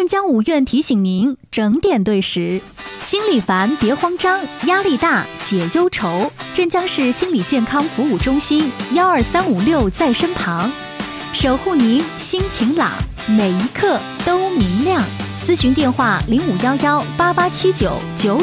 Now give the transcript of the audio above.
江五院提醒您整点对时。心里烦别慌张，压力大解忧愁。镇江市心理健康服务中心12356在身旁，守护您心情朗，每一刻都明亮。咨询电话0511887999。